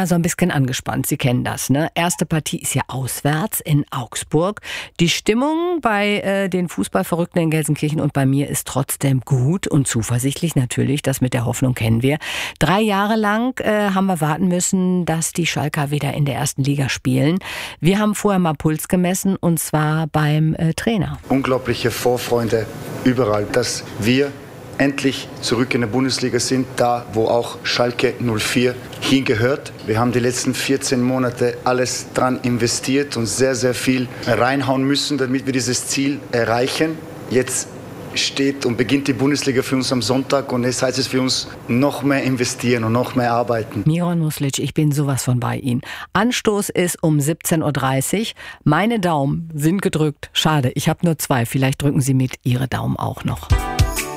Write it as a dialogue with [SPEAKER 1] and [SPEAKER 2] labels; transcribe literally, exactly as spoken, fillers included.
[SPEAKER 1] ja so ein bisschen angespannt. Sie kennen das, ne? Erste Partie ist ja auswärts in Augsburg. Die Stimmung bei äh, den Fußballverrückten in Gelsenkirchen und bei mir ist trotzdem gut und zuversichtlich natürlich. Das mit der Hoffnung kennen wir. Drei Jahre lang äh, haben wir warten müssen, dass die Schalker wieder in der ersten Liga spielen. Wir haben vorher mal Puls gemessen und zwar beim äh, Trainer.
[SPEAKER 2] Unglaubliche Vorfreunde überall, dass wir endlich zurück in der Bundesliga sind, da wo auch Schalke null vier hingehört. Wir haben die letzten vierzehn Monate alles dran investiert und sehr, sehr viel reinhauen müssen, damit wir dieses Ziel erreichen. Jetzt steht und beginnt die Bundesliga für uns am Sonntag und jetzt heißt es für uns noch mehr investieren und noch mehr arbeiten.
[SPEAKER 1] Miron Muslic, ich bin sowas von bei Ihnen. Anstoß ist um siebzehn Uhr dreißig. Meine Daumen sind gedrückt. Schade, ich habe nur zwei. Vielleicht drücken Sie mit Ihre Daumen auch noch.